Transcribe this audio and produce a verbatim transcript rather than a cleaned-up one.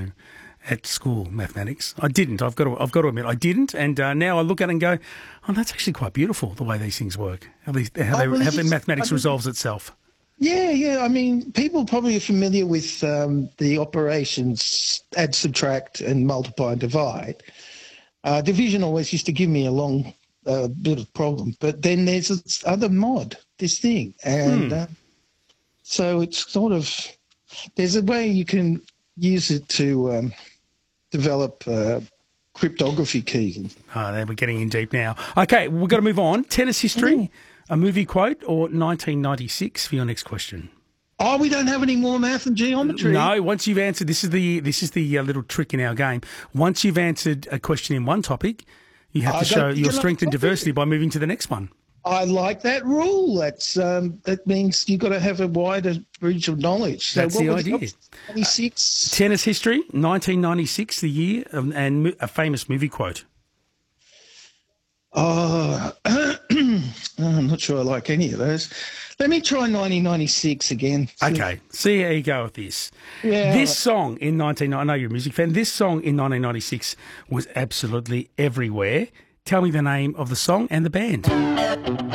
know, at school, mathematics. I didn't. I've got to, I've got to admit, I didn't. And uh, now I look at it and go, oh, that's actually quite beautiful, the way these things work, how, these, how, they, Oh, well, how it's- the mathematics I mean- resolves itself. Yeah, yeah. I mean, people probably are familiar with um, the operations add, subtract, and multiply and divide. Uh, division always used to give me a long uh, bit of problem, but then there's this other mod, this thing, and Hmm. uh, so it's sort of there's a way you can use it to um, develop uh, cryptography keys. Oh, there we're getting in deep now. Okay, we've got to move on. Tennis history, a movie quote, or nineteen ninety-six for your next question? Oh, we don't have any more math and geometry. No, once you've answered, this is the this is the uh, little trick in our game. Once you've answered a question in one topic, you have I to show don't your get strength and off topic. diversity by moving to the next one. I like that rule. That's um, that means you've got to have a wider range of knowledge. So That's what the was idea. twenty-six. Tennis history, nineteen ninety-six, the year, um, and mo- a famous movie quote. Oh, I'm not sure I like any of those. Let me try nineteen ninety-six again. Okay, see how you go with this. Yeah. This song in nineteen, I know you're a music fan. This song in nineteen ninety-six was absolutely everywhere. Tell me the name of the song and the band.